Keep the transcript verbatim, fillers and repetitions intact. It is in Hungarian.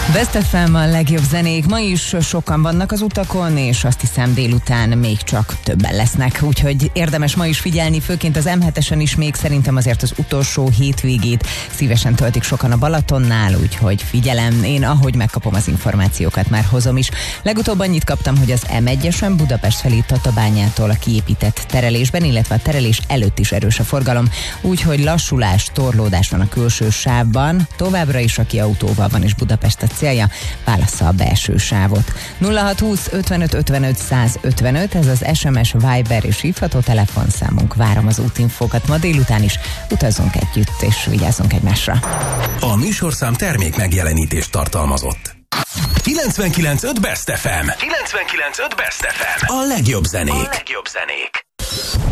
Best ef em a legjobb zenék. Ma is sokan vannak az utakon, és azt hiszem délután még csak többen lesznek. Úgyhogy érdemes ma is figyelni, főként az em hetesen is még szerintem azért az utolsó hétvégét szívesen töltik sokan a Balatonnál, úgyhogy figyelem, én ahogy megkapom az információkat, már hozom is. Legutóbb annyit kaptam, hogy az em egyesen Budapest felé Tatabányától a kiépített terelésben, illetve a terelés előtt is erős a forgalom, úgyhogy lassulás, torlódás van a külső sávban. Továbbra is, aki autóval van és Budapest a célja, válassza a belső sávot. nulla hat húsz ötvenöt ötvenöt száz ötvenöt, ez az es em es, Viber és hívható telefonszámunk. Várom az útinfókat ma délután is. Utazzunk együtt és vigyázzunk egymásra. A műsorszám termék megjelenítést tartalmazott. kilencvenkilenc pont öt Best ef em. kilencvenkilenc pont öt Best ef em. A legjobb zenék. A legjobb zenék.